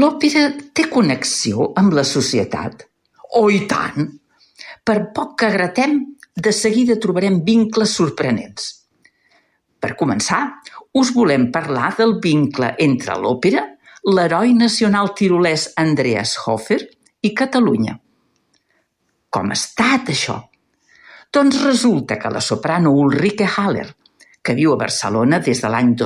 L'òpera té connexió amb la societat? Oh, i tant! Per poc que gratem, de seguida trobarem vincles sorprenents. Per començar, us volem parlar del vincle entre l'òpera, l'heroi nacional tirolès Andreas Hofer i Catalunya. Com ha estat, això? Doncs resulta que la soprano Ulrike Haller, que viu a Barcelona des de l'any